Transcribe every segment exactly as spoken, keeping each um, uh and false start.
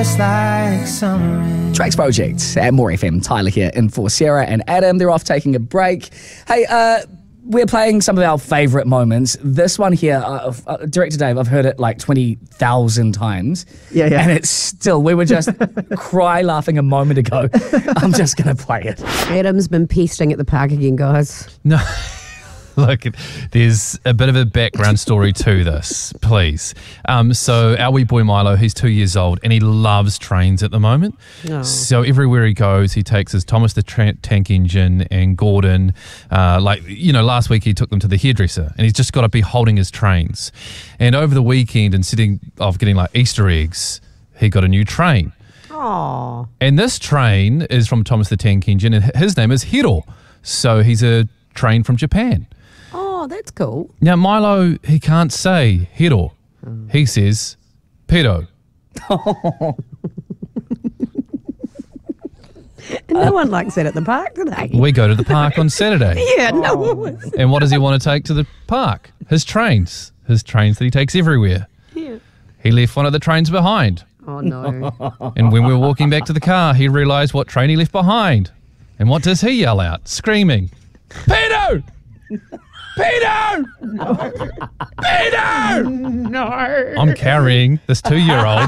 like summer. Tracks Project at More F M. Tyler here in for Sarah and Adam. They're off taking a break. Hey, uh, we're playing some of our favourite moments. This one here, uh, uh, Director Dave, I've heard it like twenty thousand times. Yeah, yeah. And it's still, we were just cry laughing a moment ago. I'm just going to play it. Adam's been pasting at the park again, guys. No. Look, there's a bit of a background story to this, please. Um, so our wee boy Milo, he's two years old and he loves trains at the moment. Oh. So everywhere he goes, he takes his Thomas the Tra- Tank Engine and Gordon. Uh, like, you know, last week he took them to the hairdresser and he's just got to be holding his trains. And over the weekend, instead of getting like Easter eggs, he got a new train. Aww. And this train is from Thomas the Tank Engine and his name is Hiro. So he's a train from Japan. Oh, that's cool. Now, Milo, he can't say Hiro. Mm. He says Pero. And no one likes that at the park, do they? We go to the park on Saturday. Yeah, no one. And what does he want to take to the park? His trains. His trains that he takes everywhere. Yeah. He left one of the trains behind. Oh, no. And when we were walking back to the car, he realised what train he left behind. And what does he yell out, screaming? Pedo! Pedo! No. Pedo! No. I'm carrying this two-year-old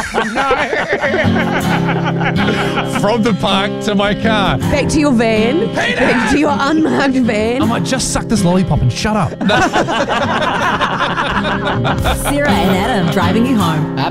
from the park to my car. Back to your van. Peter! Back to your unmarked van. I might just suck this lollipop and shut up. Sarah and Adam driving you home.